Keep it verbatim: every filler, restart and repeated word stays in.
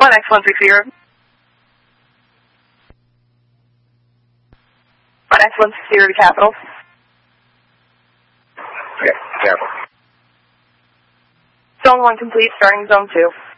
One X one six zero. One X one six zero to Capital. Okay, Capital. Zone one complete, starting zone two.